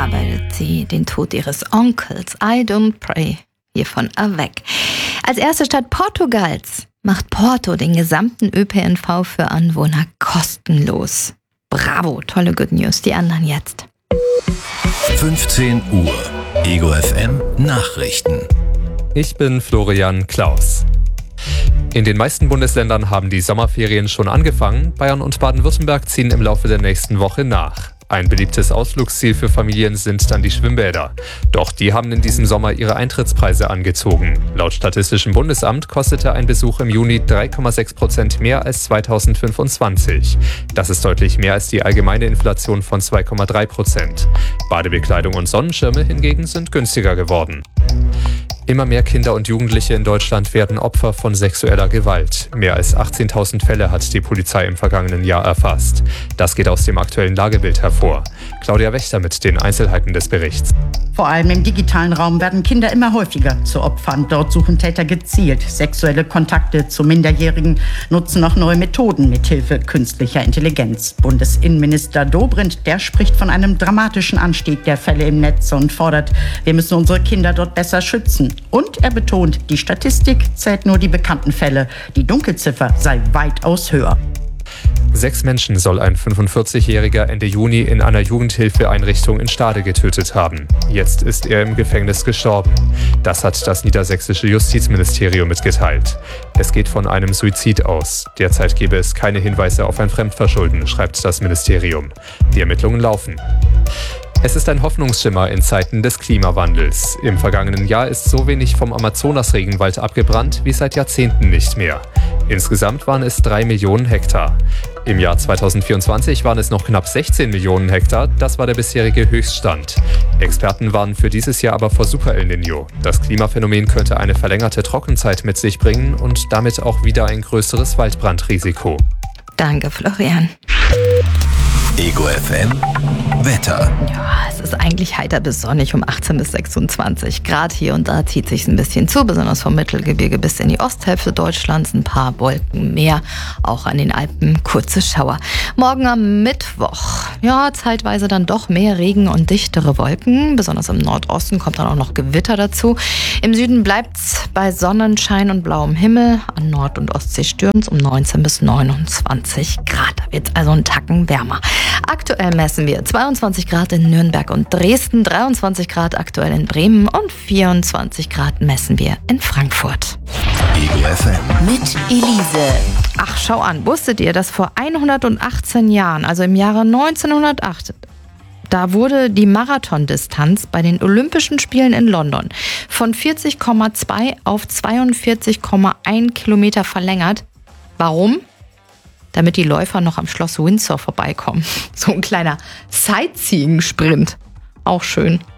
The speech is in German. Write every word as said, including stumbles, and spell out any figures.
verarbeitet sie den Tod ihres Onkels I Don't Pray hiervon weg. Als erste Stadt Portugals macht Porto den gesamten Ö P N V für Anwohner kostenlos. Bravo, tolle Good News. Die anderen jetzt. fünfzehn Uhr, Ego F M Nachrichten. Ich bin Florian Klaus. In den meisten Bundesländern haben die Sommerferien schon angefangen. Bayern und Baden-Württemberg ziehen im Laufe der nächsten Woche nach. Ein beliebtes Ausflugsziel für Familien sind dann die Schwimmbäder. Doch die haben in diesem Sommer ihre Eintrittspreise angezogen. Laut Statistischem Bundesamt kostete ein Besuch im Juni drei Komma sechs Prozent mehr als zweitausendfünfundzwanzig. Das ist deutlich mehr als die allgemeine Inflation von zwei Komma drei Prozent. Badebekleidung und Sonnenschirme hingegen sind günstiger geworden. Immer mehr Kinder und Jugendliche in Deutschland werden Opfer von sexueller Gewalt. Mehr als achtzehntausend Fälle hat die Polizei im vergangenen Jahr erfasst. Das geht aus dem aktuellen Lagebild hervor. Claudia Wächter mit den Einzelheiten des Berichts. Vor allem im digitalen Raum werden Kinder immer häufiger zu Opfern. Dort suchen Täter gezielt sexuelle Kontakte zu Minderjährigen, nutzen auch neue Methoden mithilfe künstlicher Intelligenz. Bundesinnenminister Dobrindt, der spricht von einem dramatischen Anstieg der Fälle im Netz und fordert, wir müssen unsere Kinder dort besser schützen. Und er betont, die Statistik zählt nur die bekannten Fälle. Die Dunkelziffer sei weitaus höher. Sechs Menschen soll ein fünfundvierzigjähriger Ende Juni in einer Jugendhilfeeinrichtung in Stade getötet haben. Jetzt ist er im Gefängnis gestorben. Das hat das niedersächsische Justizministerium mitgeteilt. Es geht von einem Suizid aus. Derzeit gebe es keine Hinweise auf ein Fremdverschulden, schreibt das Ministerium. Die Ermittlungen laufen. Es ist ein Hoffnungsschimmer in Zeiten des Klimawandels. Im vergangenen Jahr ist so wenig vom Amazonas-Regenwald abgebrannt wie seit Jahrzehnten nicht mehr. Insgesamt waren es drei Millionen Hektar. Im Jahr zweitausendvierundzwanzig waren es noch knapp sechzehn Millionen Hektar. Das war der bisherige Höchststand. Experten warnen für dieses Jahr aber vor Super El Niño. Das Klimaphänomen könnte eine verlängerte Trockenzeit mit sich bringen und damit auch wieder ein größeres Waldbrandrisiko. Danke, Florian. Ego F M Wetter. Ja, es ist eigentlich heiter bis sonnig um achtzehn bis sechsundzwanzig Grad. Hier und da zieht sich ein bisschen zu, besonders vom Mittelgebirge bis in die Osthälfte Deutschlands. Ein paar Wolken mehr, auch an den Alpen kurze Schauer. Morgen am Mittwoch, ja, zeitweise dann doch mehr Regen und dichtere Wolken. Besonders im Nordosten kommt dann auch noch Gewitter dazu. Im Süden bleibt's bei Sonnenschein und blauem Himmel. An Nord- und Ostsee stürmt's um neunzehn bis neunundzwanzig Grad. Da wird's also einen Tacken wärmer. Aktuell messen wir zweiundzwanzig Grad in Nürnberg und Dresden, dreiundzwanzig Grad aktuell in Bremen und vierundzwanzig Grad messen wir in Frankfurt. Ego F M Mit Elise. Ach, schau an, wusstet ihr, dass vor hundertachtzehn Jahren, also im Jahre neunzehnhundertacht, da wurde die Marathondistanz bei den Olympischen Spielen in London von vierzig Komma zwei auf zweiundvierzig Komma eins Kilometer verlängert. Warum? Damit die Läufer noch am Schloss Windsor vorbeikommen. So ein kleiner Sightseeing-Sprint. Auch schön.